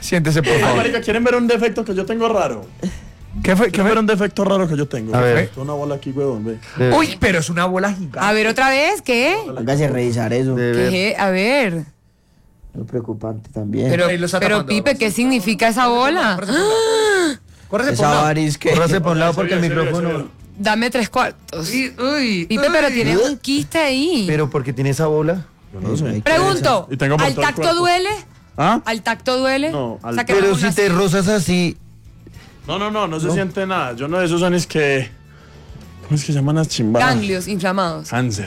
Siéntese, por favor. Marica, ¿quieren ver un defecto que yo tengo raro? ¿Qué fue? ¿Quieren ver un defecto raro que yo tengo? A ver. Una bola aquí, huevón, ve. Uy, pero es una bola gigante. A ver, otra vez, ¿qué? Hágase revisar eso. ¿Qué? A ver. Es preocupante también. Pero, Ahí lo está pero tapando, Pipe, ¿qué significa esa bola? Córrese por Esa un lado. varis que... Córrase por un lado porque el micrófono. Dame 3/4. Uy, Pipe, pero tienes un quiste ahí. Pero porque tiene esa bola. Eso, hay que Pregunto, Y tengo por ¿al todo el tacto cuerpo. duele? ¿Ah? ¿Al tacto duele? No, al- Sáqueme Pero una si te así. rozas así. No se siente nada. Yo no de esos son es que... ¿Cómo es que se llaman las chimbadas? Ganglios inflamados. Cáncer.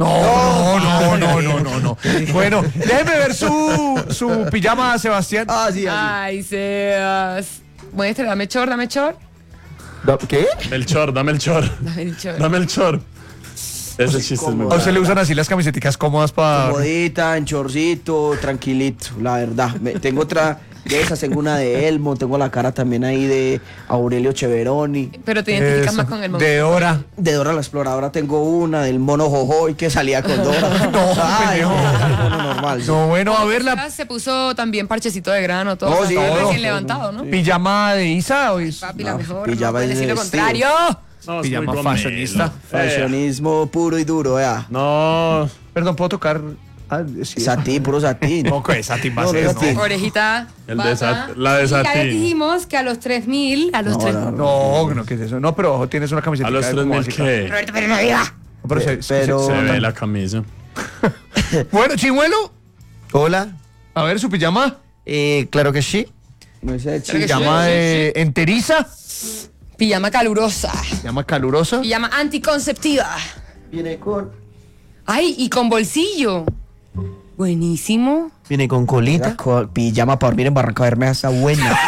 No. Bueno, déjeme ver su pijama, Sebastián. Ah, sí, así. Ay, Sebas. Muestra, dame chor. ¿Qué? Melchor, dame el chor. Dame el chor. Dame el chor. Ese chiste es muy cómodo. ¿A usted le bueno. usan así las camisetas cómodas para...? Comodita, en chorcito, tranquilito, la verdad. Tengo otra de esas, tengo una de Elmo, tengo la cara también ahí de Aurelio Cheveroni. Pero te identificas más con el monstruo. De Dora. De Dora la Exploradora tengo una, del mono Jojoy que salía con Dora. Ay, pendejo. el mono normal. sí. No, bueno, a ver la Sebas se puso también parchecito de grano, todo. No, o sea, sí, todo no, recién no, levantado, ¿no? pijama de Isa. O es Papi, la No, mejor. pijama No puedes de decir lo vestido. contrario. No, es pijama muy fashionista. Fashionismo puro y duro, vea. No. Perdón, ¿puedo tocar? Ah, sí. Satín, puro satín. No, que es satín va a No, ser, no es ¿no? satín. Orejita. El bata. de la de Y ya les satín. dijimos que a los 3.000, a los 3.000. No, ¿qué es eso? No, pero ojo, tienes una camiseta. A los 3.000 ¿qué? Roberto, pero no diga. Pero Pero- Se ve la camisa. Bueno, Chimuelo, Hola. a ver su pijama. Claro que sí. No sé, Creo que Pijama de enteriza. Pijama calurosa. Pijama calurosa. Pijama anticonceptiva. Viene con... Ay, y con bolsillo. Buenísimo. Viene con colita. Pijama para dormir en Barranca Bermeja está buena.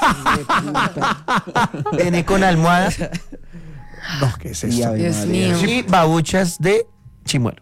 Viene con almohada. No, ¿qué es Y esto? Ave Dios María. mío. Y babuchas de chimuelo.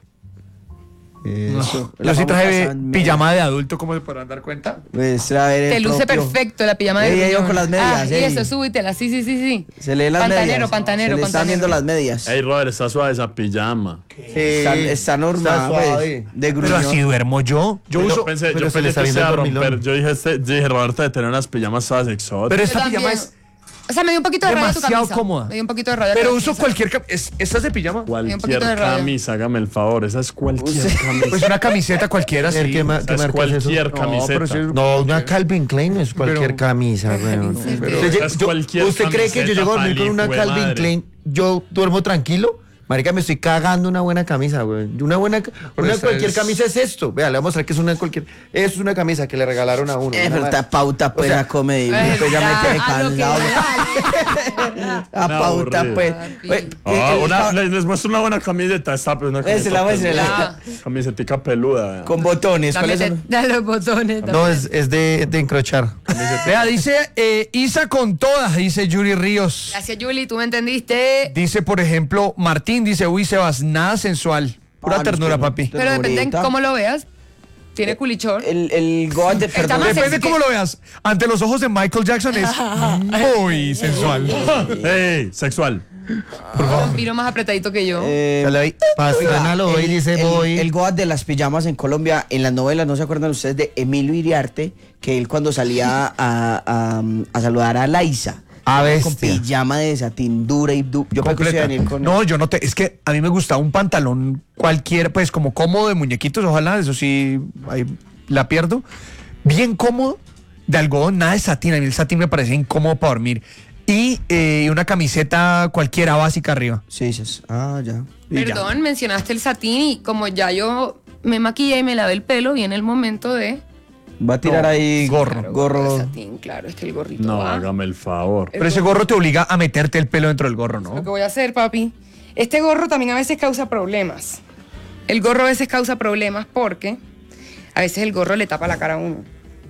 Eso. Yo sí traje San- pijama de adulto, ¿cómo se podrán dar cuenta? Pues a ver, Te el luce propio. perfecto la pijama de Ey, ey, yo gruñón. con las medias, Y ey. eso, súbitela. Sí. Se lee las Pantanero, medias. pantanero, Se le están pantanero. viendo las medias. Ey, Robert, está suave esa pijama. Está normal, Está pues, suave. de Pero gruñón. así duermo yo. Yo Yo uso. pensé, pero yo se le pensé está que se viendo iba a el dormilón. romper. Dije, Roberto, de tener unas pijamas todas exóticas. Pero esta Yo pijama también. es O sea, me dio un poquito de raya tu demasiado camisa. cómoda. Me dio un poquito de raya. Pero tu uso camisa. cualquier ¿Esta es de pijama? un Cualquier poquito de rabia. camisa, hágame el favor. Esa es cualquier camisa. Pues una camiseta cualquiera, sí. ¿Qué Esa marca es es eso? cualquier No, camiseta. pero sí- No, una Calvin Klein no es cualquier Pero- camisa, weón. Pero Usted, es cualquier ¿usted cree que yo camiseta, llego a dormir con una hijo de Calvin madre. Klein? Yo duermo tranquilo. Marica, me estoy cagando una buena camisa, güey. Una Pues cualquier es- camisa es esto. Vea, le vamos a mostrar que es una cualquier. Es una camisa que le regalaron a uno. Pero Una esta pauta, pues, la come. Pues ya me quedé a lo que cansado. vale. La pauta, aburrido. pues. Les muestro una buena camiseta. Esta, pues, una Muéstrela, muéstrela. Ah. Camisetica peluda. Con botones. ¿Cuáles son? Dale los botones. No, es de encrochar. Vea, dice Isa con todas, dice Yuri Ríos. Gracias, Juli, tú me entendiste. Dice, por ejemplo, Martín, dice, uy, Sebas, nada sensual. Pura Ah, no, ternura, es que no. papi. Pero depende en Ternurita. cómo lo veas. Tiene culichor. El Goat de perdón. más Depende sexy cómo lo veas. Ante los ojos de Michael Jackson es muy sensual. ¡Ey! Sexual. Vino más apretadito que yo. Sale ahí, Pastrana lo ve y dice, voy. El Goat de las pijamas en Colombia, en las novelas, ¿no se acuerdan ustedes de Emilio Iriarte? Que él cuando salía a saludar a Laisa. A con bestia. pijama de satín dura y yo creo que se iba a venir con No, yo no te. Es que a mí me gustaba un pantalón cualquiera, pues como cómodo de muñequitos, ojalá, eso sí, ahí la pierdo. Bien cómodo, de algodón, nada de satín. A mí el satín me parece incómodo para dormir. Y una camiseta cualquiera básica arriba. Sí, dices. Ah, ya. Y ya. Perdón, mencionaste el satín y como ya yo me maquillé y me lavé el pelo, viene el momento de... Va a tirar No, ahí gorro. de gorro. satín, claro, es que el gorrito No, va. hágame el favor. Pero ese gorro te obliga a meterte el pelo dentro del gorro, Lo ¿no? que voy a hacer, papi. Este gorro también a veces causa problemas. El gorro a veces causa problemas porque a veces el gorro le tapa la cara a uno.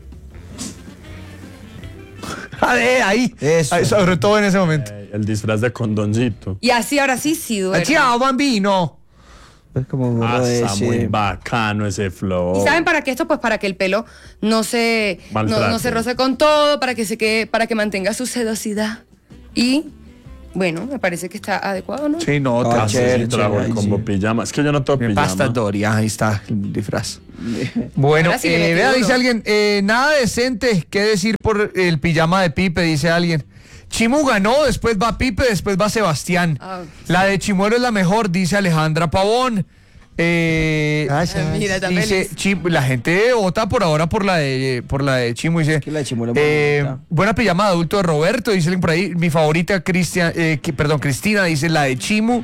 Ahí. Eso. Ahí, sobre todo en ese momento. El disfraz de condoncito. Y así ahora sí duele. Chao, bambino. Es como un gorro de Está muy ese. bacano ese flow. ¿Y saben para qué esto? Pues para que el pelo no se, Maltrate. no se roce con todo, para que se quede, para que mantenga su sedosidad. Y Bueno, me parece que está adecuado, ¿no? Sí, no, Ah, chévere, Sí, trago el chévere, combo sí. pijama. Es que yo no tengo me pijama. pasta Doria, ahí está el disfraz. Bueno, Ahora sí le metí vea, duro. dice alguien, nada decente, ¿qué decir por el pijama de Pipe? Dice alguien. Chimu ganó, después va Pipe, después va Sebastián. Ah. La de Chimuelo es la mejor, dice Alejandra Pavón. Mira, está Dice, feliz. la gente vota por ahora por la de Chimu. Dice, que la de Chimuelo es bonita. buena pijama de adulto de Roberto, dice alguien por ahí. Mi favorita, Cristina, dice la de Chimu.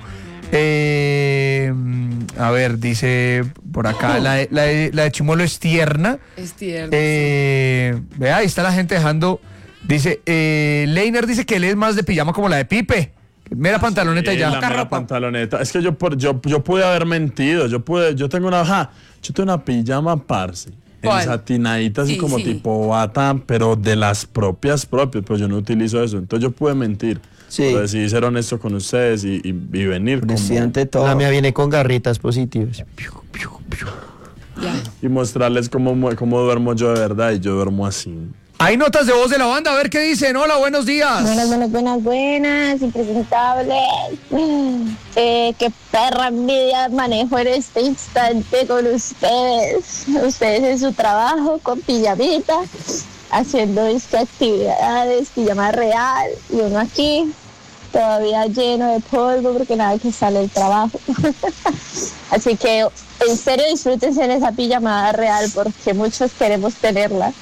A ver, dice por acá, la de Chimuelo es tierna. Es tierno. Vea, ahí está la gente dejando. Dice, Leiner dice que él es más de pijama como la de Pipe. Mera pantaloneta y Sí, ya. la mera pantaloneta. Es que yo pude haber mentido. Yo tengo una pijama parce. ¿Cuál? Satinadita, así Sí, como sí. tipo bata, pero de las propias, pero yo no utilizo eso. Entonces yo pude mentir. Sí. Pero decidí ser honesto con ustedes y venir como, Presidente todo. La mía viene con garritas positivas. Ya. y mostrarles cómo duermo yo de verdad, y yo duermo así. Hay notas de voz de la banda, a ver qué dicen. Hola, buenos días. Buenas, impresentables. Qué perra envidia manejo en este instante con ustedes. Ustedes en su trabajo con pijamita, haciendo actividades, pijama real, y uno aquí todavía lleno de polvo porque nada que sale del trabajo. Así que en serio disfrútense en esa pijamada real porque muchos queremos tenerla.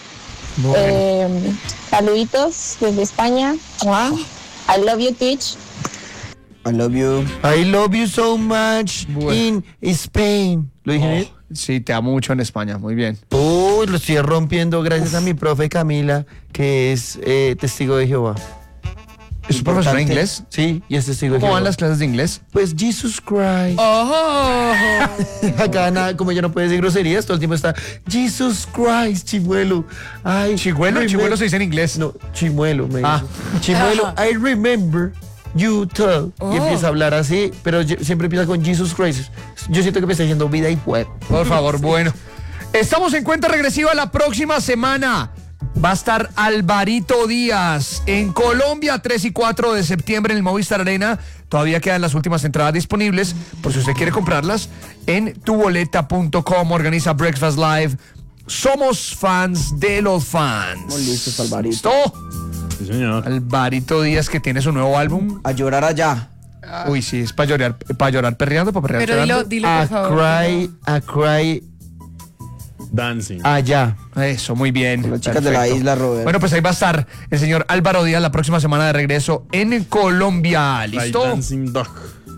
Saluditos desde España. I love you, Twitch. I love you. I love you so much Bueno. in Spain. ¿Lo dije bien? Sí, te amo mucho en España, muy bien. Uy, lo estoy rompiendo gracias a mi profe Camila, que es testigo de Jehová. ¿Es un profesor de inglés? Sí, y es testigo de ¿Cómo Jehová. van las clases de inglés? Pues Jesus Christ. Oh. Acá nada, como ella no puede decir groserías, todo el tiempo está Jesus Christ, chimuelo. Ay, Chimuelo se dice en inglés. No, chimuelo, me Ah. dice. Chimuelo, I remember you tell. Y empieza a hablar así, pero siempre empieza con Jesus Christ. Yo siento que me está diciendo vida y web. Por favor, bueno. Estamos en cuenta regresiva la próxima semana. Va a estar Alvarito Díaz en Colombia, 3 y 4 de septiembre en el Movistar Arena. Todavía quedan las últimas entradas disponibles, por si usted quiere comprarlas, en tuboleta.com. Organiza Breakfast Live. Somos fans de los fans. Estamos listos, Alvarito. ¿Listo? Sí, señor. Alvarito Díaz, que tiene su nuevo álbum. A llorar allá. Uy, sí, es para llorar perreando, para perrear Pero llorando. dilo por favor. A cry Dancing. allá. Eso, muy bien. Las chicas de la Perfecto. isla, Robert. Bueno, pues ahí va a estar el señor Álvaro Díaz la próxima semana de regreso en Colombia. Like ¿Listo? Dancing Dog.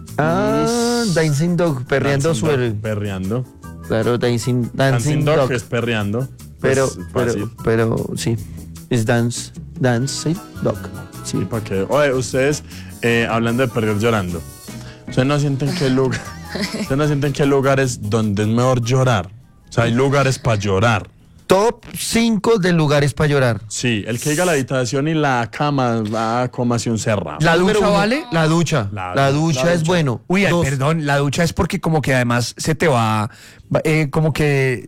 Dancing Dog, perreando Dancing suelo. Dog, perreando. Claro, Dancing Dancing Dog Dog. es perreando. Pero, Pues, fácil. pero sí. Es Dancing Dog. Sí, para que. Oye, ustedes, hablando de perder llorando, ¿ustedes no sienten que lugares donde es mejor llorar? O sea, hay lugares para llorar. Top 5 de lugares para llorar. Sí, el que diga la habitación y la cama va como así un cerrado. ¿La Número ducha uno, vale? La ducha. La ducha es bueno. Uy, ay, Dos, perdón, la ducha es porque como que además se te va, como que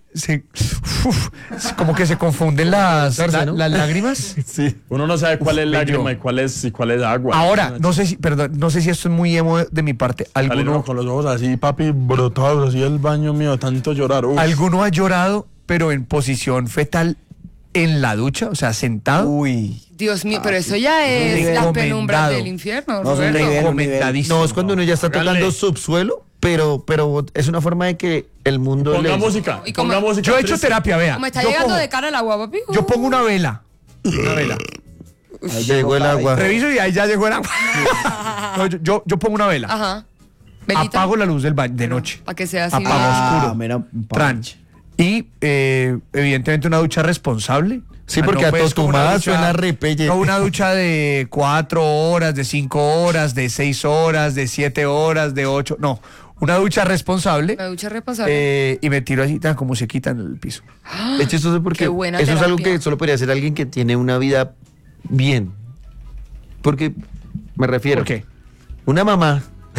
como que se confunden las lágrimas. Sí. Uno no sabe cuál es Bello. lágrima y cuál es agua. Ahora, no sé si esto es muy emo de mi parte. Salir uno ¿Alguno, con los ojos así, papi, brotados, así el baño mío, tanto llorar. Uf. ¿Alguno ha llorado, pero en posición fetal en la ducha? O sea, sentado. Uy. Dios mío, pero eso ya es las Recomendado. penumbras del infierno, No, es un Roberto. nivel. Recomendadísimo. No, es cuando uno ya está Hágale. tocando subsuelo, pero es una forma de que el mundo Ponga le... música. Y como- Ponga música. Yo he hecho triste. terapia, vea. Como está Yo llegando pongo- de cara al agua, papi. Yo pongo una vela. Una vela. Ahí llegó el agua. Reviso y ahí ya llegó el agua. No, yo pongo una vela. Ajá. Velita. Apago la luz del baño de noche. Para que sea así. Apago oscuro. Mira, Tran. Y evidentemente una ducha responsable. Sí, O sea, porque a pues, como una Totumada ducha- suena repelle. No una ducha de 4 horas, de 5 horas, de 6 horas, de 7 horas, de 8. No, una ducha responsable. La ducha responsable. Y me tiro así tan como se quitan el piso. Es chistoso porque Qué buena eso es algo terapia. que solo podría hacer alguien que tiene una vida bien. Porque, me refiero, ¿Por qué? una mamá,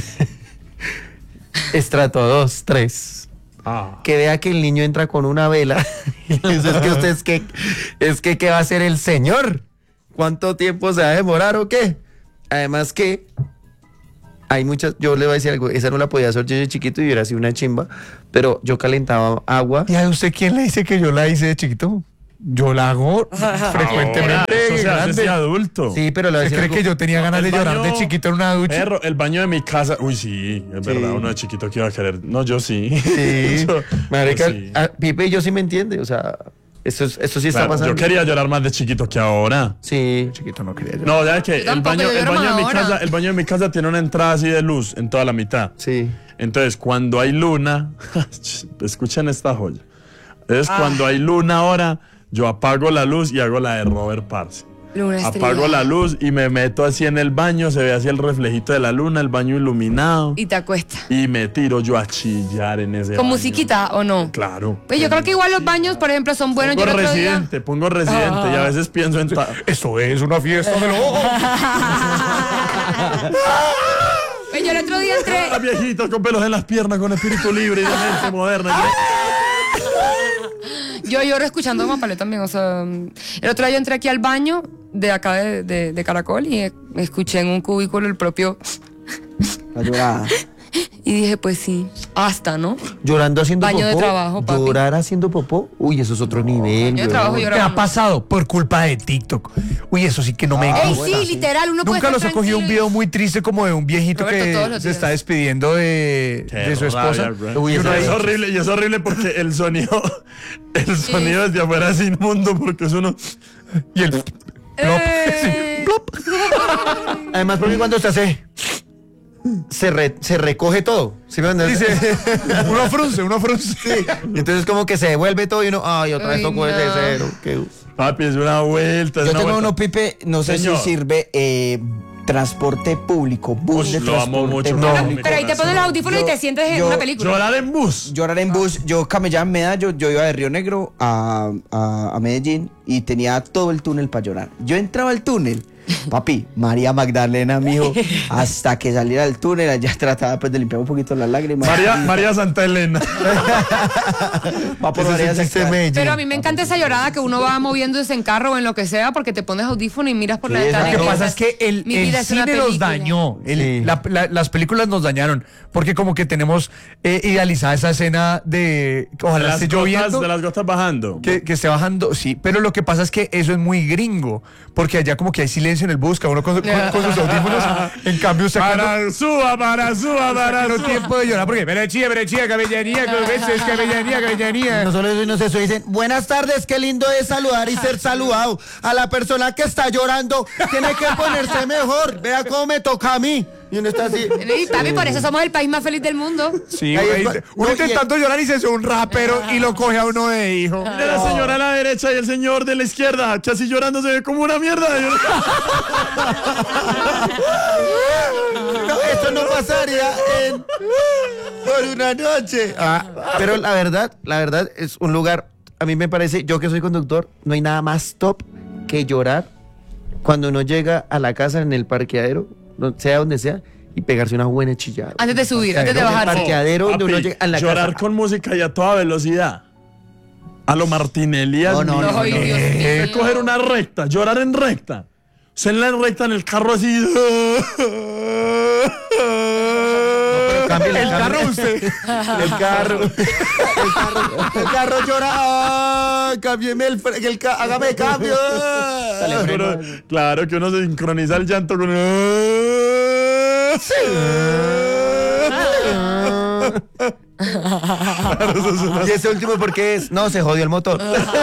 estrato 2, 3, Ah. que vea que el niño entra con una vela. Eso es que usted es que ¿qué va a hacer el señor? ¿Cuánto tiempo se va a demorar o qué? Además que Hay muchas, yo le voy a decir algo, esa no la podía hacer yo de chiquito y hubiera sido una chimba, pero yo calentaba agua. ¿Y a usted quién le dice que yo la hice de chiquito? Yo la hago frecuentemente. Eso se hace grande. de adulto. Sí, pero le voy a ¿Usted decir cree que algo. yo tenía ganas de El llorar de baño- chiquito en una ducha? Perro, el baño de mi casa. Uy, sí, es verdad. Uno de chiquito que iba a querer. No, yo sí. Sí, Yo- marica, yo sí. Pipe y yo sí me entiende, o sea, esto sí está Claro, pasando. yo quería llorar más de chiquito que ahora. Sí. Chiquito no quería llorar. No, ya que Yo tampoco, yo lloro más ahora. el baño de mi casa tiene una entrada así de luz en toda la mitad. Sí. Entonces, cuando hay luna, escuchen esta joya. Es cuando hay luna ahora, yo apago la luz y hago la de Robert Parce. Luna Apago estrellada. la luz y me meto así en el baño, se ve así el reflejito de la luna, el baño iluminado. Y te acuestas. Y me tiro yo a chillar en ese ¿Con baño. musiquita o no? Claro. Pues yo creo que igual los baños, por ejemplo, son buenos. Yo Pongo el otro día... residente y a veces pienso en... Esto es una fiesta de los ojos. Pues yo el otro día entré... Ah, viejitos con pelos en las piernas, con espíritu libre y de mente moderna. Yo lloro escuchando a Mapalé también, o sea, el otro día yo entré aquí al baño de acá de Caracol y escuché en un cubículo el propio La llorada. y dije, pues sí, hasta, ¿no? Llorando haciendo Baño de popó. trabajo, papi. Llorar haciendo popó. Uy, eso es otro nivel. Baño de weón. trabajo ¿Qué llorando. ha pasado? Por culpa de TikTok. Uy, eso sí que no me Ey, gusta. sí, literal, uno puede Nunca estar los he cogido un tranquilo video muy triste como de un viejito Roberto, todos que los se días. está despidiendo de su esposa. Uy, Y eso es es horrible, y es horrible porque el sonido desde afuera es inmundo porque es uno. Y el Eh, Además, porque cuando se hace, se recoge todo. ¿Sí me entiendes? dice, uno frunce. Y entonces como que se devuelve todo y uno, ay, otra vez Uy, tocó desde no. cero. Papi, es una vuelta. es Yo una tengo vuelta. uno, Pipe, no sé Señor. si sirve transporte público, bus Uy, de lo amo transporte mucho. público. pero ahí te pones los audífonos y te sientes en yo- una película. Llorar en bus. Llorar en bus, yo camellaba en Medallo, yo iba de Río Negro a Medellín y tenía todo el túnel para llorar. Yo entraba al túnel, papi, María Magdalena, mijo, hasta que saliera del túnel, allá trataba pues de limpiar un poquito las lágrimas. María Santa Elena. Va por Ese María es el chiste de Santa- Medellín. Pero a mí me encanta esa llorada que uno va moviéndose en carro o en lo que sea porque te pones audífono y miras por la Sí, ventana. Lo que y pasa piensas, es que el mi vida es una cine nos película. dañó. Sí. Las películas nos dañaron. Porque como que tenemos idealizada esa escena de ojalá esté lloviendo. De las gotas bajando. Que esté bajando, sí, pero lo que pasa es que eso es muy gringo, porque allá como que hay silencio en el bus, cada uno con sus audífonos, en cambio Para suba. no tiempo de llorar, porque berechía, cabellanía, cabellanía. No solo eso, y no sé eso, dicen, buenas tardes, qué lindo es saludar y ser saludado. A la persona que está llorando tiene que ponerse mejor. Vea cómo me toca a mí. Y uno está así. Y papi, por eso somos el país más feliz del mundo. Sí, Ahí güey, es uno no, intentando llorar y se hace un rapero y lo coge a uno de hijo. Mira la señora a la derecha y el señor de la izquierda, que así llorando se ve como una mierda. No, esto no pasaría por una noche. Pero la verdad es un lugar, a mí me parece, yo que soy conductor, no hay nada más top que llorar cuando uno llega a la casa en el parqueadero, sea donde sea, y pegarse una buena chillada. Antes de subir, antes de En el bajar. parqueadero donde uno Papi, llega a la llorar casa. con música y a toda velocidad. A lo Martinelli. No, Ay, Dios mío. Coger una recta, llorar en recta. Usted en la recta en el carro así. Cámbiale, El carro cámbiale. usted. El carro llora. Cámbiame hágame cambio. Pero, claro que uno se sincroniza el llanto con. Y ese último, ¿por qué es? No, se jodió el motor.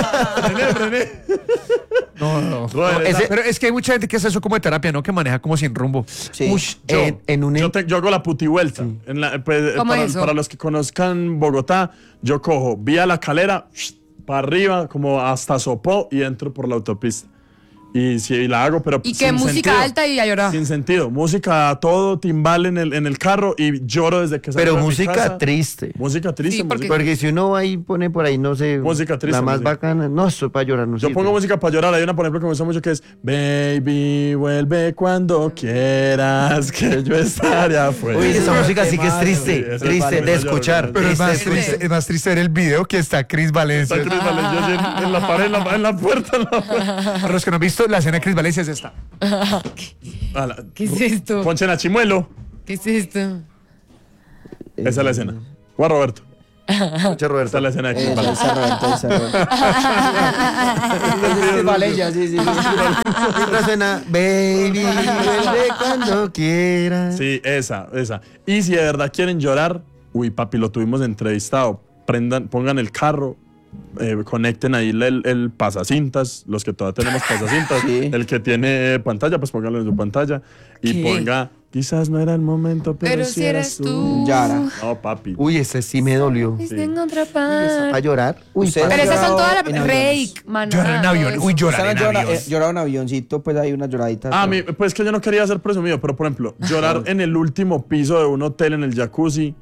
No. Joder, ese- Pero es que hay mucha gente que hace eso como de terapia, ¿no? Que maneja como sin rumbo. Sí. Ush, Yo, en un yo hago la puti vuelta. ¿Cómo para, es eso? para los que conozcan Bogotá, yo cojo vía La Calera, para arriba, como hasta Sopó y entro por la autopista. Y sí, la hago, pero Y que sin música sentido. alta y a llorar. Sin sentido. Música a todo, timbal en el carro y lloro desde que salgo pero de mi música casa. triste. Música triste. Sí, porque- Porque si uno ahí pone por ahí, no sé, Música triste, la más música. bacana, no, esto es para llorar, no Yo sirve. pongo música para llorar. Hay una, por ejemplo, que me gusta mucho que es Baby, vuelve cuando quieras, que yo estaré afuera. Uy, esa música sí que es triste, Sí, esa triste es de para escuchar. llorar. Pero es más, triste. triste, es más triste ver el video que está Chris Valencia. Está Cris Valencia así en la pared, en la puerta. Para los que no han visto, la escena de Chris Valencia es esta. Ala. ¿Qué es esto? Ponchen a Chimuelo. ¿Qué es esto? Esa es la escena. O a Roberto. Mucho Roberto. Esta es la escena de Esa Roberto, esa Roberto. Valencia, sí. Otra suena, baby, vuelve cuando quieras. Sí, esa. Y si de verdad quieren llorar, uy, papi, lo tuvimos entrevistado. Pongan el carro, conecten ahí el pasacintas, los que todavía tenemos pasacintas. Sí. El que tiene pantalla, pues pónganlo en su pantalla. Y ¿Qué? ponga, quizás no era el momento, pero si eres tú. Yara. No, papi. Uy, ese sí me dolió. En otra ¿A parte. llorar? Uy, Ustedes Pero han esas son llorado todas en las aviones. Reik, mano. Llorar en avión. Uy, llorar en avión. Llorado en avioncito, pues hay unas lloraditas. A pero- mí, pues que yo no quería ser presumido, pero por ejemplo, llorar en el último piso de un hotel en el jacuzzi.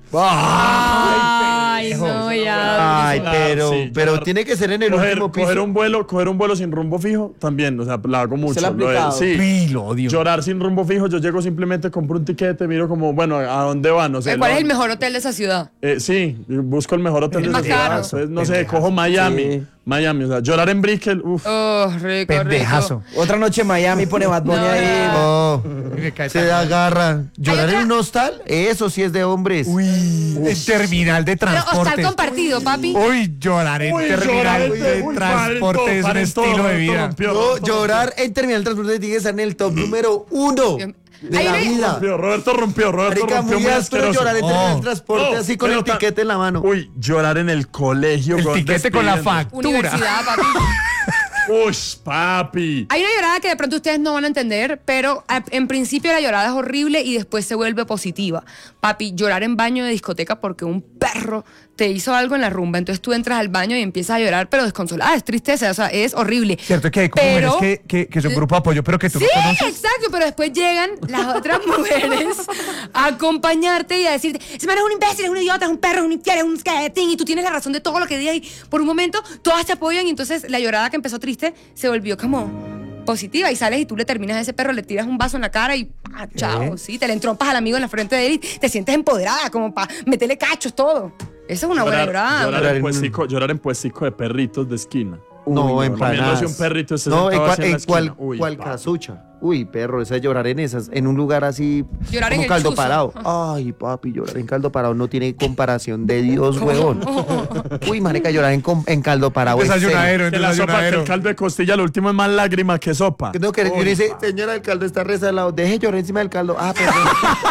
Ay, no, ya. Ay, Sí, pero llorar. tiene que ser en el último piso. Coger un vuelo sin rumbo fijo, también, o sea, la hago mucho. lo ha aplicado? sí. Uy, lo odio. Llorar sin rumbo fijo, yo llego simplemente, compro un tiquete, miro como, bueno, ¿a dónde va? No sé. ¿Cuál no- es el mejor hotel de esa ciudad? Sí, busco el mejor hotel El de más esa ciudad. caro. Entonces, no sé, cojo Miami. Sí. Miami, o sea, llorar en Brickell, uff. Oh, rico, Pendejazo. rico. Otra noche en Miami pone Bad Bunny No, ahí. Oh, Me cae se tan mal. agarra. ¿Llorar otra- en un hostal? Eso sí es de hombres. Uy, en terminal de Pero hostal transporte. compartido, papi. Uy, llorar en terminal de transporte es un estilo de vida. No, llorar en terminal de transporte tiene que estar en el top número 1 de Hay la una- vida. Roberto rompió Marica, muy áspero asqueroso. llorar en terminal de Oh. transporte No, así con pero el tiquete en la mano. Uy, llorar en el colegio. El con tiquete con la despidiendo. factura. Universidad, papi. Uy, papi. Hay una llorada que de pronto ustedes no van a entender, pero en principio la llorada es horrible y después se vuelve positiva. Papi, llorar en baño de discoteca porque un perro te hizo algo en la rumba. Entonces tú entras al baño y empiezas a llorar, pero desconsolada, es tristeza, o sea, es horrible. Cierto que hay como Pero- mujeres que son grupo de apoyo, pero que tú Sí, no conoces. exacto, pero después llegan las otras mujeres a acompañarte y a decirte, ese man es un imbécil, es un idiota, es un perro, es un infiel, es un skating, y tú tienes la razón de todo lo que diga y por un momento todas te apoyan y entonces la llorada que empezó triste se volvió como positiva y sales y tú le terminas a ese perro, le tiras un vaso en la cara y chao, sí, te le entrompas al amigo en la frente de él y te sientes empoderada como para meterle cachos, todo. Esa es una buena llorada. Llorar en puestico de perritos de esquina. No, empanadas. Comiéndose un perrito se No, sentado así en la cual esquina. Uy, papi. casucha. Uy, perro, esa es llorar en esas, en un lugar así Llorar en como el caldo chuzo. parado. Ay, papi, llorar en caldo parado no tiene comparación de Dios, huevón. Uy, marica, llorar en caldo parado. es Desayunadero, Que la sopa, que el desayunadero. caldo de costilla, lo último es más lágrima que sopa. serio. No, que yo dice, señora, el caldo está resalado. Deje llorar encima del caldo. Ah, perdón.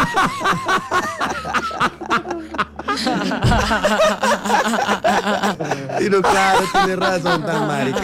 Y no, claro, tiene razón, tan marica.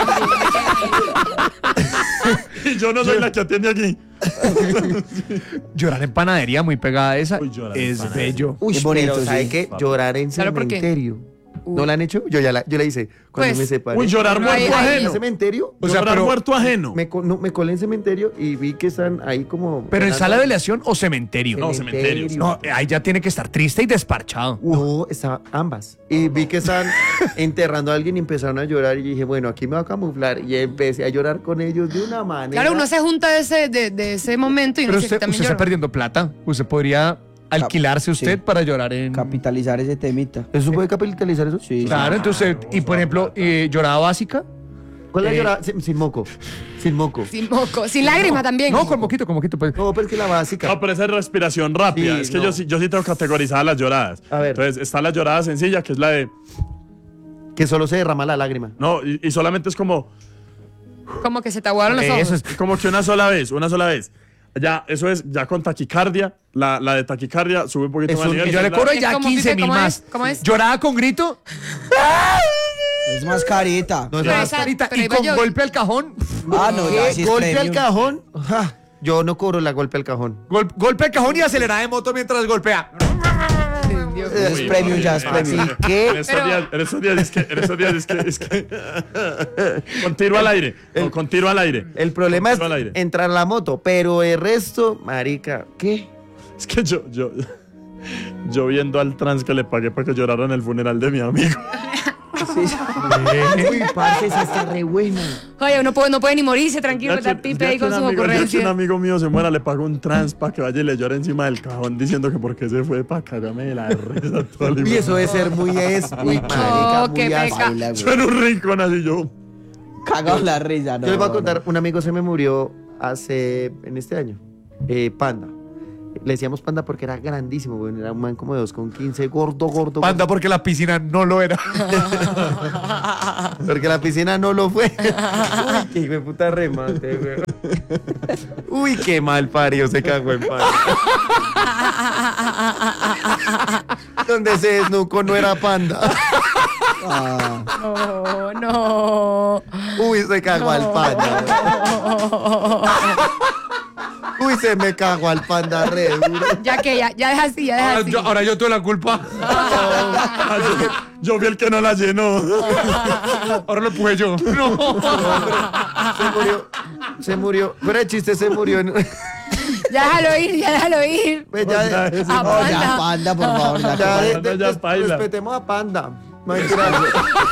Y yo no soy la que atiende aquí. Llorar en panadería muy pegada a esa Uy, llorar en es panadería. bello. Uy, Es bonito, pero ¿sabe sí. qué? Llorar en ¿Sabe por qué? cementerio. ¿No la han hecho? Yo ya la hice cuando Pues, me separé. Uy, llorar Ay, muerto ay, ¿En ajeno. cementerio? O sea, Llorar pero- muerto ajeno. Me colé en cementerio y vi que están ahí como... Pero en sala de velación o cementerio. No, cementerio. No, ahí ya tiene que estar triste y desparchado. No, estaba ambas. Y vi que estaban enterrando a alguien y empezaron a llorar. Y dije, bueno, aquí me voy a camuflar. Y empecé a llorar con ellos de una manera. Claro, uno se junta de ese momento y uno Pero dice, usted también está lloro. perdiendo plata. Usted podría alquilarse usted Sí. para llorar en... Capitalizar ese temita. ¿Eso puede capitalizar eso? Sí. Claro, entonces, y por ejemplo, llorada básica. ¿Cuál es la llorada? Sin moco. Sin moco. Sin moco, sin lágrima también. No, con moquito, pues. No, pero es que la básica. No, pero esa es respiración rápida. Sí, es que no. yo sí tengo categorizadas las lloradas. A ver. Entonces, está la llorada sencilla, que es la de. Que solo se derrama la lágrima. No, y solamente es como Como que se te aguaron los ojos. Eso es. que una sola vez. Ya, eso es ya con taquicardia. La de taquicardia sube un poquito Es más un- nivel. Yo le La- cobro Es ya como 15 Pipe, mil ¿cómo más. es? ¿Cómo es? Llorada con grito. Es más carita. No, Pero esa- esa- Ahorita, pero y iba con yo- golpe al cajón. Ah, no, ya ¿Qué? sí es ¿Golpe al premium. cajón? Ja, yo no cobro la golpe al cajón. Golpe al cajón y acelerada de moto mientras golpea. Es Uy, premium, ya es papi, premium. ¿Y qué? En esos días es que con tiro al aire. No, con tiro al aire. El problema es Tiro al aire. entrar a la moto, pero el resto, marica, ¿qué? Es que yo viendo al trans que le pagué para que llorara en el funeral de mi amigo. Uy, parce, esa está re buena. Oye, no puede ni morirse tranquilo, está Pipe ahí con sus Ya que un ocurrencias. amigo mío se muera, le pago un trans para que vaya y le llore encima del cajón diciendo que por qué se fue para cagarme de la risa toda la Y eso debe ser muy marica, qué muy peca. áspero. Baila, güey. Yo en un rincón así yo. Cagado la risa, no. Yo les voy a no. contar, un amigo se me murió en este año, Panda. Le decíamos Panda porque era grandísimo, güey. Era un man como de 2,15, gordo. Panda porque la piscina no lo era. Porque la piscina no lo fue. Uy, qué hijo de puta remate, güey. Uy, qué mal parido se cagó en Panda. Donde se desnucó no era Panda. No. Uy, se cagó al Panda. Uy, se me cagó al Panda re duro. Ya deja así, ya deja así. Ahora yo tuve la culpa. Yo vi el que no la llenó. Ahora lo empujé yo. No. Se murió. Fuera de chiste, se murió. Ya déjalo ir. Pues ya, A Ya, Panda. Panda, por favor. ya. Ya paila. respetemos a Panda. No hay que darle.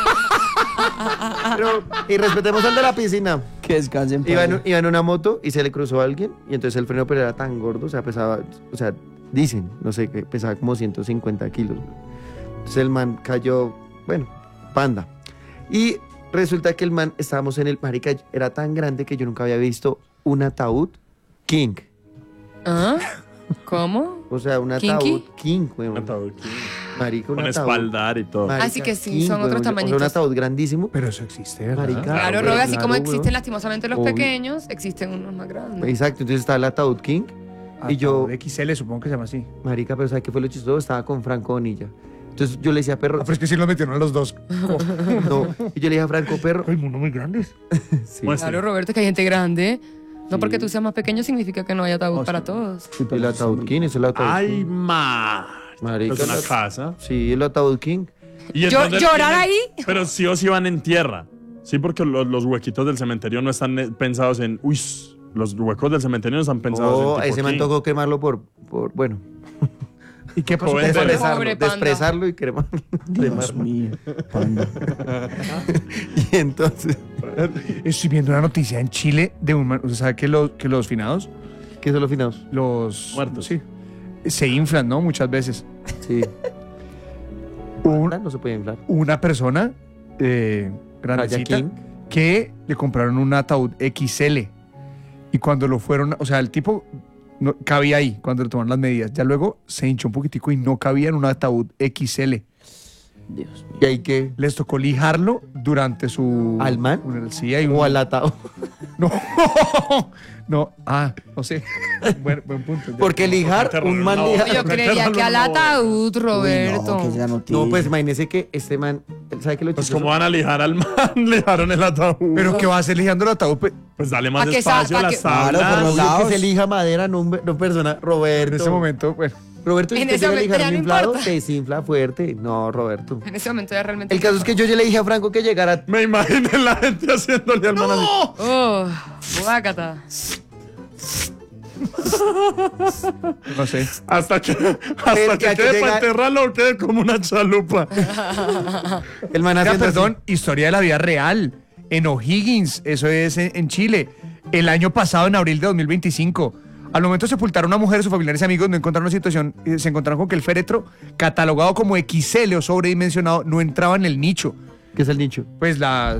Y respetemos al de la piscina. Que descansen. Iba Panda. en una moto y se le cruzó a alguien y entonces el freno pero era tan gordo, o sea, pesaba, o sea, dicen, no sé, que pesaba como 150 kilos. Entonces el man cayó, bueno, Panda. Y resulta que el man, estábamos en el, marica, era tan grande que yo nunca había visto un ataúd king. ¿Ah? ¿Cómo? O sea, un ¿Kinky? ataúd king, weón. Ataúd king. Marica, un Con ataúd. espaldar y todo. Marica, Así que sí, king, son otros weón. O sea, tamañitos. un ataúd grandísimo. Pero eso existe, ¿verdad? Marica. Claro, Claro, Robe, así como weón. existen lastimosamente los Obvio. pequeños, existen unos más grandes. Exacto, entonces estaba el ataúd king. Y yo, XL, supongo que se llama así. marica, pero ¿sabes qué fue lo chistoso? Estaba con Franco Bonilla. Entonces yo le decía, perro, Ah, pero es que sí los metieron a los dos. no. Y yo le dije a Franco, perro. Ay, mundo muy grandes. Sí. Muestre. Claro, Roberto, que hay gente grande. No Sí. porque tú seas más pequeño significa que no hay ataúd para todos. El ataúd king, es el ataúd Ay, king. Marica, Es una casa. sí, el ataúd king. Y entonces ¿Llorar ahí? Pero sí o sí van en tierra. Sí, porque los huequitos del cementerio no están pensados en... Uy, los huecos del cementerio no están pensados en Oh, tipo ese me king. tocó quemarlo por bueno, ¿Y qué pasó? Joven. despresarlo, Pobre Panda. despresarlo y cremarlo. Dios mío, Panda. Y entonces, Estoy viendo una noticia en Chile de un man. ¿Usted sabe que los finados, ¿qué son los finados? los Muertos. Sí, se inflan, ¿no? Muchas veces. Sí. No se puede inflar. Una persona grandecita King. que le compraron un ataúd XL. Y cuando lo fueron, o sea, el tipo no, cabía ahí cuando le tomaron las medidas. Ya luego se hinchó un poquitico y no cabía en un ataúd XL. Dios mío. ¿Y ahí qué? Les tocó lijarlo durante su... ¿Al man? Sí, hay un... O al ataúd. No, no, no sé. Buen punto. Porque lijar, Terror, un man no. lija. Yo creía que al ataúd, Roberto. Uy, no, que esa noticia. No, pues imagínese que este man, ¿sabe qué lo Pues chistoso? como van a lijar al man, lijaron el ataúd. Pero ¿qué va a hacer lijando el ataúd? Pues dale más Pa' que espacio a pa' las que- Claro, tablas. por los Obvio lados. que se lija madera, no persona. Roberto. En ese momento, bueno. Roberto, si En te ese llega a momento lijar ya un no inflado, importa. se desinfla fuerte. No, Roberto. En ese momento ya realmente. El caso es que yo ya le dije a Franco que llegara. Me imagino la gente haciéndole al man así. Oh, guácata. No sé. Hasta que que quede llega- para enterrarlo o quede como una chalupa. El man Mira, haciendo perdón, historia de la vida real. En O'Higgins, eso es en Chile. El año pasado, en abril de 2025. Al momento de sepultar a una mujer, sus familiares y amigos no encontraron una situación, se encontraron con que el féretro, catalogado como XL o sobredimensionado, no entraba en el nicho. así. ¿Qué es el nicho? Pues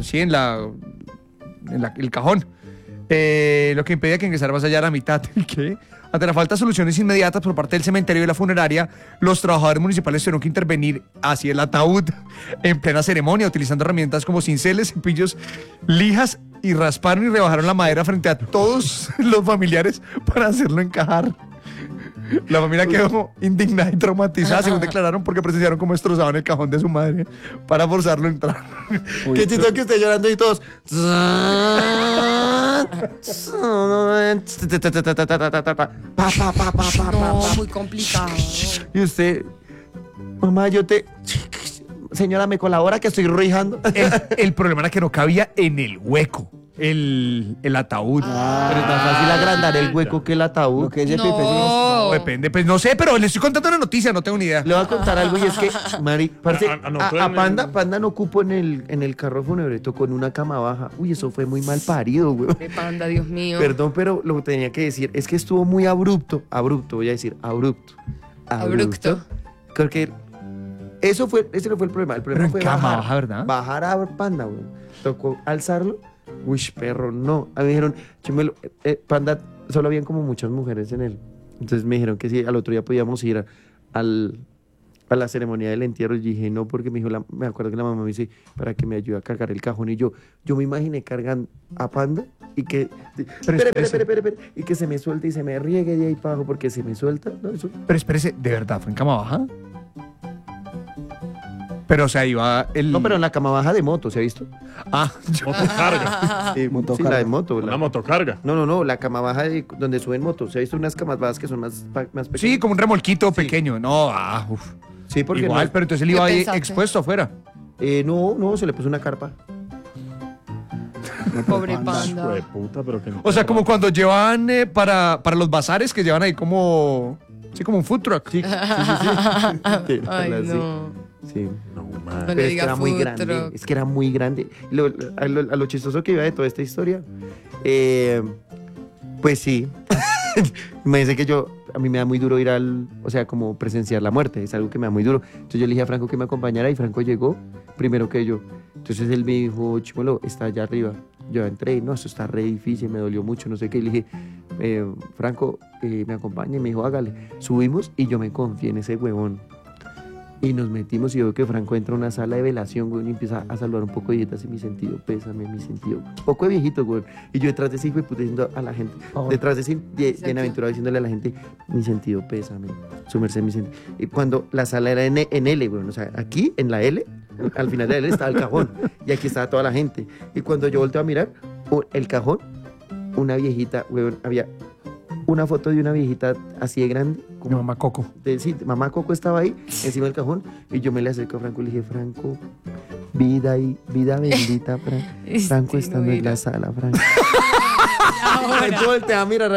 el cajón. Lo que impedía que ingresara más allá de la mitad. ¿Qué? Ante la falta de soluciones inmediatas por parte del cementerio y la funeraria, los trabajadores municipales tuvieron que intervenir hacia el ataúd en plena ceremonia, utilizando herramientas como cinceles, cepillos, lijas, y rasparon y rebajaron la madera frente a todos los familiares para hacerlo encajar. La familia quedó indignada y traumatizada, según declararon, porque presenciaron cómo destrozaban el cajón de su madre para forzarlo a entrar. Qué chistoso que esté llorando y todos. No, muy complicado. Y usted, mamá, señora, me colabora que estoy rijando. El problema era que no cabía en el hueco, el ataúd. Pero es más fácil agrandar el hueco que el ataúd. Lo que es de No. Pepe. No, depende, pues no sé, pero le estoy contando una noticia, no tengo ni idea. Le voy a contar algo y es que, Mari, parce, Anotó a en Panda no cupo en el carro fúnebre, tocó en una cama baja. Uy, eso fue muy mal parido, güey. De Panda, Dios mío. Perdón, pero lo que tenía que decir es que estuvo muy abrupto, voy a decir, abrupto. Abrupto. Creo que ese no fue el problema. El problema Pero en fue cama baja, ¿verdad? Bajar a Panda, güey. Tocó alzarlo. Uy, perro, no. A mí me dijeron, Panda, solo habían como muchas mujeres en Entonces me dijeron que sí, al otro día podíamos ir a la ceremonia del entierro. Y dije, no, porque me dijo, me acuerdo que la mamá me dice, para que me ayude a cargar el cajón. Y yo me imaginé cargando a Panda y que, espere, y que se me suelte y se me riegue de ahí para abajo porque se me suelta. ¿No? Eso. Pero espérese, ¿de verdad fue en cama baja? Pero, o sea, iba el... No, pero en la cama baja de moto, ¿se ha visto? Ah, Motocarga. Sí, Motocarga. la de moto. Una motocarga. No, la cama baja donde suben motos. ¿Se ha visto unas camas bajas que son más pequeñas? sí, como un remolquito pequeño. No, uf. Sí, porque Igual, no, pero entonces él iba ¿Qué ahí pensaste? expuesto afuera. no, se le puso una carpa. Pobre Hijo Panda. de puta, pero que O sea, como cuando llevan para los bazares, que llevan ahí como... Sí, como un food truck. Sí. Ay, Sí. no. Sí. No, No man. le Pero es que diga era muy food grande. truck. Es que era muy grande. A lo chistoso que iba de toda esta historia, pues sí. Me dice que a mí me da muy duro ir o sea, como presenciar la muerte. Es algo que me da muy duro. Entonces yo le dije a Franco que me acompañara y Franco llegó primero que yo. Entonces él me dijo, Chimolo, está allá arriba. Yo entré, no, eso está re difícil, me dolió mucho, no sé qué. Y le dije, Franco, me acompaña. Y me dijo, hágale. Subimos y yo me confié en ese huevón. Y nos metimos y veo que Franco entra a una sala de velación, güey, y empieza a saludar un poco de viejitas y mi sentido, pésame, mi sentido. Un poco de viejito, güey. Y yo detrás de ese hijo de puta diciendo a la gente, detrás de ese bienaventurado diciéndole a la gente, mi sentido, pésame, su merced, mi sentido. Y cuando la sala era en L, güey, o sea, aquí en la L, al final de la L estaba el cajón y aquí estaba toda la gente. Y cuando yo volteo a mirar, el cajón, una viejita, güey, había una foto de una viejita así de grande. Mi mamá Coco. Sí, mamá Coco estaba ahí, encima del cajón, y yo me le acerco a Franco y le dije, Franco, vida bendita, Franco estando en la sala, Franco. Yo volteé a mirar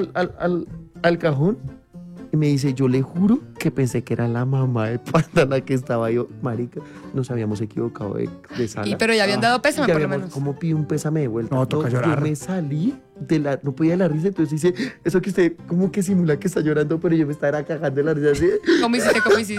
al cajón y me dice, yo le juro que pensé que era la mamá de Panda la que estaba yo, marica, nos habíamos equivocado de sala. Pero ya habían dado pésame, Ya por lo habíamos- menos. ¿Cómo pido un pésame de vuelta? No, toca llorar. Yo me salí no podía de la risa, entonces dice, eso que usted como que simula que está llorando, pero yo me estaba cagando de la risa así. ¿Cómo hiciste?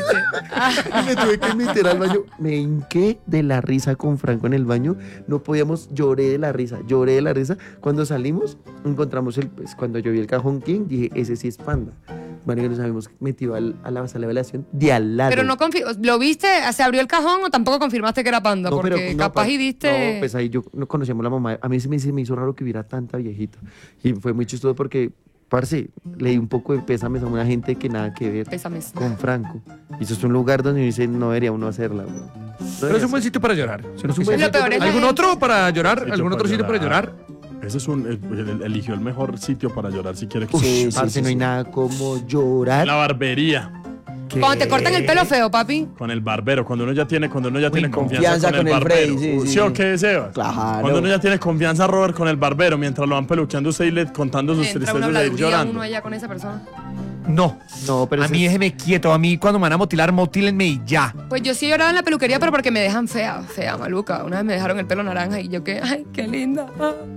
Y me tuve que meter al baño. Me hinqué de la risa con Franco en el baño. No podíamos, lloré de la risa. Cuando salimos, encontramos pues, cuando yo vi el cajón King, dije, ese sí es Panda. Marica, nos habíamos metido a la sala de velación de al lado. Pero no ¿lo viste? ¿Se abrió el cajón o tampoco confirmaste que era Panda? No, Porque pero, no, capaz y viste... No, pues ahí yo no conocíamos a la mamá. A mí se me hizo raro que hubiera tanta viejita. Y fue muy chistoso porque, parce, le di un poco de pésames a una gente que nada que ver Pésames. con Franco. Y eso es un lugar donde uno dice, no debería uno hacerla. Güey. No Pero es debería un buen sitio para llorar. Es un buen Lo peor es la ¿Algún gente- otro para llorar? Sitio ¿Algún para otro sitio para llorar? Ese es eligió el mejor sitio para llorar si quiere que Sí, sí, parce, sí, no hay sí. nada como llorar. La barbería Cuando te cortan el pelo feo, papi. con el barbero, cuando uno ya tiene confianza confianza con el barbero. Freddy, sí, ¿Sí sí. o qué, Sebas? Claro. Cuando uno ya tiene confianza, Robert, con el barbero, mientras lo van peluqueando usted y le contando sus Entra una tristezas de ir habladuría llorando. uno allá con esa persona. No. No, pero A mí déjeme quieto. A mí cuando me van a motilar, motílenme y ya. Pues yo sí lloraba en la peluquería, pero porque me dejan fea, maluca. Una vez me dejaron el pelo naranja y yo que, ay, qué linda.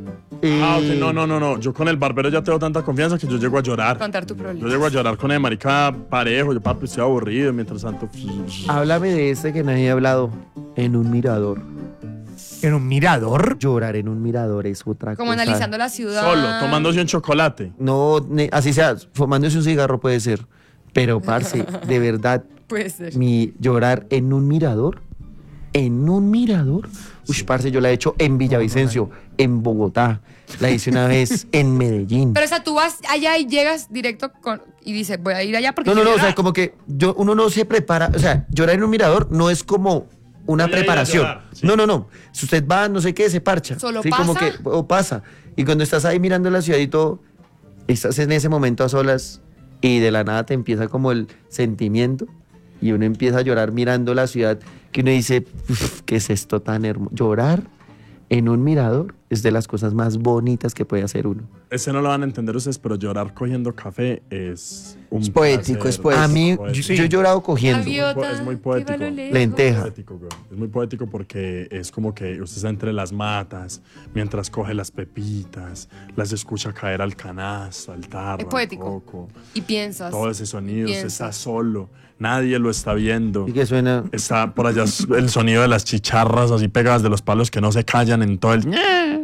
Ah, ok, no. Yo con el barbero ya tengo tanta confianza que yo llego a llorar. Contar tu Yo problema. llego a llorar con el marica parejo. Yo, papi, estoy aburrido. Mientras tanto, Háblame de ese que nadie ha hablado. En un mirador. En un mirador. Llorar en un mirador es otra Como cosa. analizando la ciudad. solo, tomándose un chocolate. No, así sea, fumándose un cigarro puede ser. Pero, parce, de verdad, Puede ser. llorar en un mirador. En un mirador. Uy, parce, yo la he hecho en Villavicencio, en Bogotá. La hice una vez en Medellín. Pero o sea, tú vas allá y llegas directo y dices, voy a ir allá porque No, quiero o sea, llorar. como que uno no se prepara. O sea, llorar en un mirador no es como una Voy a ir a preparación. llorar, sí. No. Si usted va, no sé qué, se parcha. ¿Solo sí, como pasa? que, o pasa. Y cuando estás ahí mirando la ciudad y todo, estás en ese momento a solas y de la nada te empieza como el sentimiento y uno empieza a llorar mirando la ciudad que uno dice, "Uf, ¿qué es esto tan hermoso?". Llorar en un mirador es de las cosas más bonitas que puede hacer uno. Ese no lo van a entender ustedes, pero llorar cogiendo café es un Es poético, placer. es poético. A mí, Poético. yo he llorado cogiendo. Gaviota, Es muy que poético. va a lo lejos. Lenteja. Poético, güey. Es muy poético porque es como que usted está entre las matas, mientras coge las pepitas, las escucha caer al canasto, al tarro, Es poético. al coco. Y piensas. Todo ese sonido, usted Piensas. está solo, nadie lo está viendo. Y que suena... Está por allá el sonido de las chicharras así pegadas de los palos que no se callan en todo el...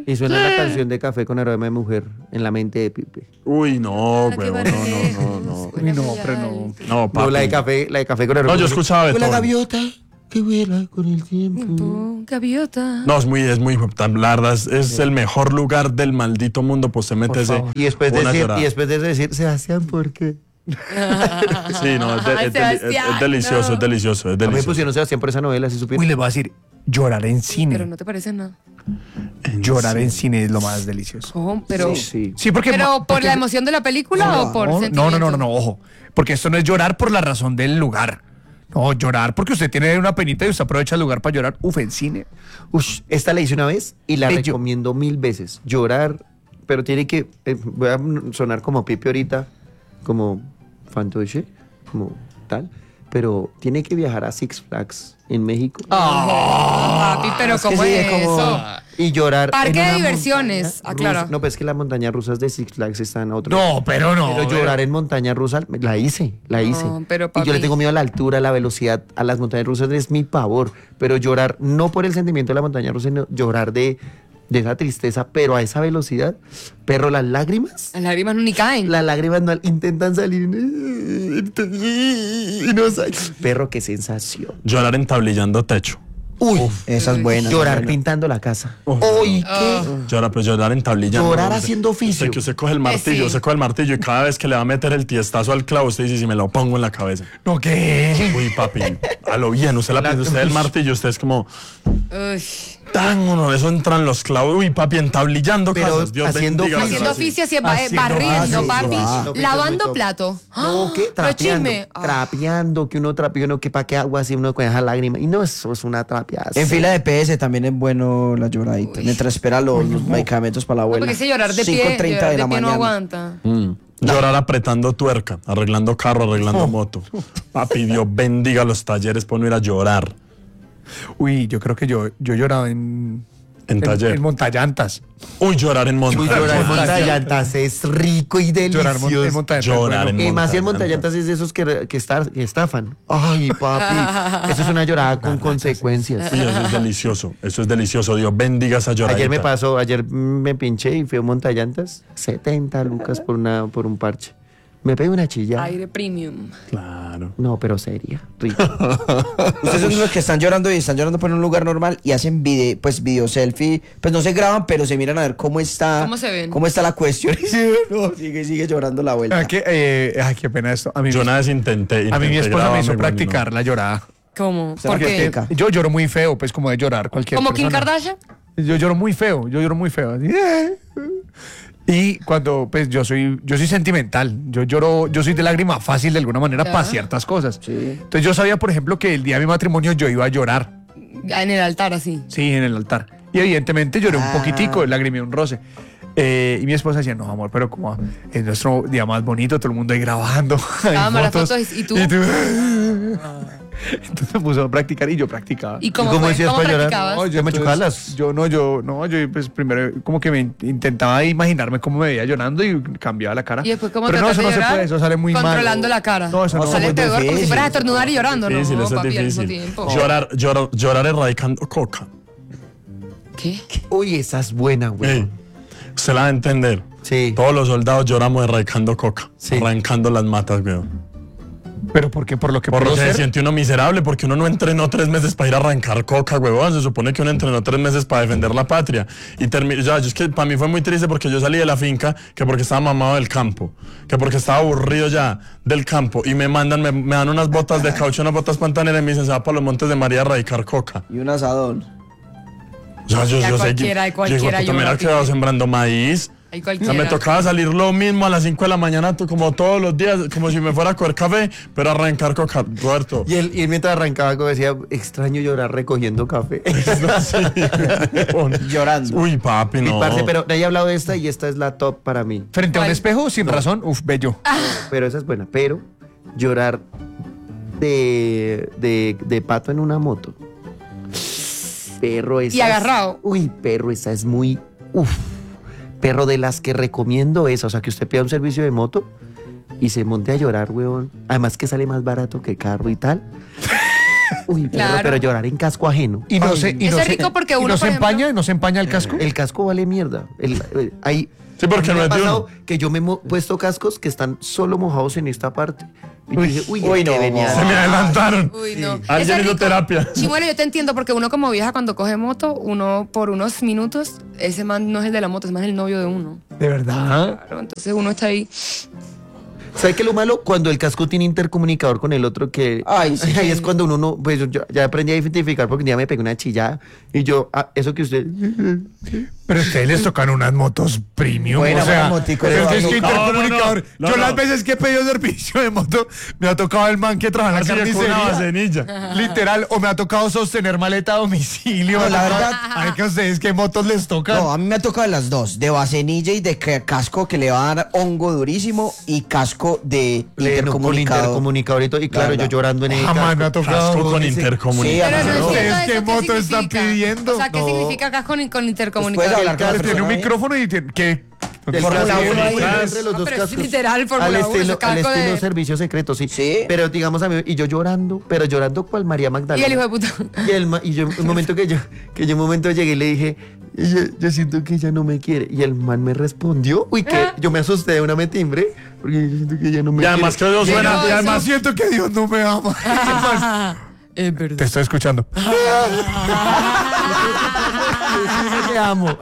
Y suena la canción de Café con aroma de mujer en la mente de Pipe. Uy, no, Qué huevón, no. Uy, no, pero no. No, papi. No, la de café con aroma No, yo de mujer. escuchaba de Fue la todo. gaviota que vuela con el tiempo. Gaviota. No, es muy, la verdad, es el mejor lugar del maldito mundo, pues se mete ese. Y después de una decir, llorada. Sebastián, ¿por qué? Sí, no, Ay, Sebastián, es delicioso, no. es delicioso, es A mí me delicioso. pusieron Sebastián por esa novela, si supieron. Uy, les voy a decir, llorar en cine. Pero no te parece nada. Llorar en cine es lo más delicioso. Ojo, pero. Sí. Sí, porque... ¿Pero por porque- la emoción de la película o por no, sentimiento? no, ojo. Porque esto no es llorar por la razón del lugar. No, llorar porque usted tiene una penita y usted aprovecha el lugar para llorar. Uf, en cine. Ush, esta la hice una vez y la Bello. recomiendo 1000 veces. Llorar, pero tiene que. Voy a sonar como Pipe ahorita, como fantoche, como tal. Pero tiene que viajar a Six Flags en México Papi, pero que ¿cómo sí, es es como- eso? y llorar. Parque en de una diversiones, montaña aclara. rusa. No, pues es que las montañas rusas de Six Flags están a otro. No, pero no. Pero llorar en montaña rusa, la hice. pero y yo le papi. tengo miedo a la altura, a la velocidad, a las montañas rusas es mi pavor. Pero llorar, no por el sentimiento de la montaña rusa, sino llorar de esa tristeza, pero a esa velocidad, perro, las lágrimas. Las lágrimas ni caen. Las lágrimas no intentan salir y no salen. Perro, qué sensación. Llorar entablillando techo. Uy, Esa es buena. llorar pintando la casa. Uy, qué. Llorar entablillando. Llorar Usted- haciendo oficio. Que usted coge el martillo, sí. usted coge el martillo y cada vez que le va a meter el tiestazo al clavo, usted dice, si me lo pongo en la cabeza. No, ¿qué? Uy, papi, a lo bien, usted la piensa, usted el martillo, usted es como, Uy. tan uno de eso entran los clavos. Uy, papi, entablillando Pero casas. Dios haciendo bendiga. oficio. Haciendo oficio, así, Haciendo barriendo, oficio. papi. No, que eso es Lavando muy plato. No, ¿qué? Pero Trapeando. chisme. Trapeando, que uno trapea, uno que pa' qué agua así, uno con esa lágrima. Y no, eso es una trapeada. En fila de PS también es bueno la lloradita. Mientras espera los medicamentos para la No, abuela. porque ese llorar de pie, 5:30 llorar de la de pie no mañana. aguanta. Llorar apretando tuerca, arreglando carro, arreglando moto. Papi, Dios bendiga los talleres por no ir a llorar. Uy, yo creo que yo lloraba en taller. En montallantas. Uy, llorar en monta. Uy, llorar en montallantas es rico y Llorar delicioso. en montallantas. Llorar bueno. en Y más si el montallantas. montallantas es de esos que estafan. Ay, papi. Eso es una llorada con consecuencias. Uy, eso es delicioso. Eso es delicioso. Dios bendiga esa lloradita. Ayer me pasó, ayer me pinché y fui a un montallantas. 70 lucas por un parche. Me pegué una chilla. Aire premium. Claro. No, pero seria. Rico. Ustedes son los que están llorando y están llorando por un lugar normal y hacen video selfie. Pues no se graban, pero se miran a ver cómo está. ¿Cómo se ven? Cómo está la cuestión. Y sí, no, sigue llorando la vuelta. Ay, qué pena esto. A mí, Yo una vez intenté a mí mi esposa me grabarme, hizo güey, practicar la llorada. ¿Cómo? ¿Será ¿Por que qué? explica? Yo lloro muy feo, pues como de llorar cualquier ¿Como Kim persona. Kardashian? Yo lloro muy feo, así. Y cuando, pues yo soy sentimental, yo soy de lágrima fácil de alguna manera Ya. para ciertas cosas. Entonces yo sabía, por ejemplo, que el día de mi matrimonio yo iba a llorar, En el altar, así. sí, en el altar. Y evidentemente lloré un poquitico, lagrimé un roce. Y mi esposa decía, no, amor, pero como es nuestro día más bonito, todo el mundo ahí grabando. hay Cámara, fotos, ¿y tú? Entonces me puso a practicar y yo practicaba. ¿Y cómo, ¿Cómo fue? decías ¿Cómo para llorar? practicabas? No, ¿Te me chocabas las? Yo pues primero como que me intentaba imaginarme cómo me veía llorando y cambiaba la cara. ¿Y después cómo Pero no, trataste eso no de se llorar? puede, eso sale muy mal. Controlando la cara. No, eso no. Sale muy peor, como si difícil. fueras a estornudar y llorando, ¿no? Difícil, No, eso es papi, al mismo difícil. tiempo. Llorar erradicando coca. ¿Qué? Uy, esa es buena, güey. Ey, usted la va a entender. Sí. Todos los soldados lloramos erradicando coca. Sí. Arrancando las matas, weón. Pero ¿por qué? Por lo que Por lo puedo que se ser. siente uno miserable, porque uno no entrenó 3 meses para ir a arrancar coca, huevón. Se supone que uno entrenó 3 meses para defender la patria. Y es que para mí fue muy triste porque yo salí de la finca, que porque estaba mamado del campo, que porque estaba aburrido ya del campo. Y me dan unas botas de caucho, unas botas pantaneras y me dicen, se va para los Montes de María a erradicar coca. Y un asadón. O sea, Ya yo sé cualquiera, que cualquiera yo me llora, he quedado Pipe. sembrando maíz. Hay O sea, cualquiera. me tocaba salir lo mismo a las 5 de la mañana, como todos los días, como si me fuera a coger café, pero arrancar coca, Roberto. Y él mientras arrancaba, como decía, extraño llorar recogiendo café. Llorando. Uy, papi, Mi no. parce, pero nadie ha hablado de esta y esta es la top para mí. Frente a un ¿Cuál? espejo, sin razón, bello. Pero esa es buena. Pero llorar de pato en una moto. Perro, esa Y agarrado. Uy, perro, esa es muy... Uf. Perro, de las que recomiendo esa. O sea, que usted pida un servicio de moto y se monte a llorar, weón. Además que sale más barato que carro y tal. Uy, Claro. pero llorar en casco ajeno. Y no se, y Eso no es se- rico porque y uno, no se por ejemplo- empaña, no se empaña el casco. El casco vale mierda. Hay, Sí, porque me no ha es de pasado uno. que yo me he puesto cascos que están solo mojados en esta parte. Y yo dije, uy, uy, es que no, venía. Se me adelantaron. Uy, no. Alguien Eso es hizo rico. terapia. Chimuelo, yo te entiendo porque uno como viaja cuando coge moto, uno por unos minutos, ese man no es el de la moto, ese man es el novio de uno. De verdad. Claro, entonces uno está ahí. ¿Sabes qué es lo malo? Cuando el casco tiene intercomunicador con el otro, que Ay, sí. ahí es cuando uno no, pues yo ya aprendí a identificar porque un día me pegué una chillada y yo, eso que usted, Pero a ustedes les tocan unas motos premium. Buena, o sea, buena motico, pero de es que bajo. intercomunicador. No, Yo no. las veces que he pedido servicio de moto, me ha tocado el man que trabaja en la Así de con una carnicería. vasenilla. Literal, o me ha tocado sostener maleta a domicilio. No, la me ha tocado- verdad- Ay, que a ustedes qué motos les tocan. No, a mí me ha tocado las dos, de vasenilla y de casco que le va a dar hongo durísimo y casco de con intercomunicador. intercomunicador y todo, y claro, Verdad. yo llorando en el Jamás me ha tocado. Casco con Sí, intercomunicador. a Pero no no. entiendo ¿Ustedes eso, qué moto están significa? pidiendo? O sea, ¿qué No. significa casco con Puedes intercomunicador? hablar con la Tiene un persona ahí. micrófono y tiene que... Del Fórmula casco, uno ahí. entre los Ah, dos pero es cascos. literal, Fórmula al uno, estilo, ese casco al estilo de- servicio secreto, sí. Sí. Pero digamos a mí, y yo llorando, pero llorando cual María Y Magdalena. el hijo de puta. Y yo un momento que yo un momento llegué y le dije, yo siento que ella no me quiere. Y el man me respondió, uy, que yo me asusté de una me timbre, porque yo siento que ella no me Y además que quiere. eso suena. Y además siento que Dios no me ama. Es verdad. Te estoy escuchando. Te amo.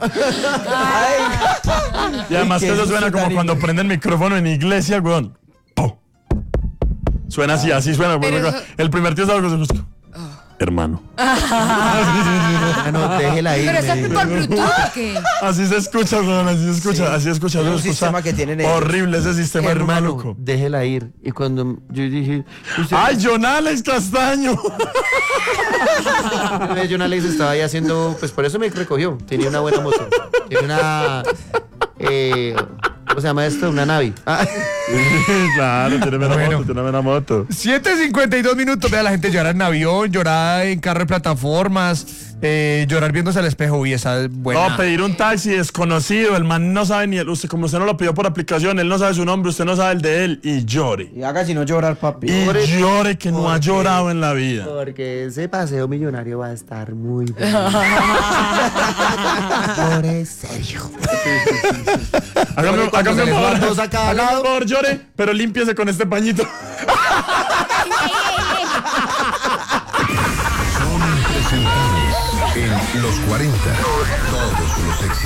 Y además Uy, que qué eso suena susto como tan cuando prende el micrófono en iglesia, weón. ¡Po! Suena así, así suena. Pero weón. eso- El primer tío es algo que se escucha. Hermano. Ah, no, déjela ir. Pero eso me es dijo. por Bluetooth, ¿o qué? Así se escucha, weón. Así se escucha. Así se escucha. Es un se escucha sistema que tienen ellos. horrible ese sistema, hermano. Hermano, déjela ir. Y cuando yo dije, usted, ¡Ay, John Alex Castaño! John Alex estaba ahí haciendo, pues por eso me recogió. Tenía una buena moto. Tenía una, ¿cómo se llama esto? Una Navi. Ah, Claro, tiene buena Bueno. moto, tiene buena moto. 7:52 minutos. Vea, la gente llora en avión, llora en carro de plataformas, llorar viéndose al espejo. Y esa es buena. No, pedir un taxi desconocido, el man no sabe ni el, usted, como usted no lo pidió por aplicación, él no sabe su nombre, usted no sabe el de él, y llore. Y haga si no llorar, papi. Y Pobre- llore que no ha porque- llorado en la vida. Porque ese paseo millonario va a estar muy bueno. Por serio. Hágame Cuando se un le favor, van dos a cada hágame un lado. favor, llore, pero límpiese con este pañito. Son impresentables en los 40. Todos los éxitos.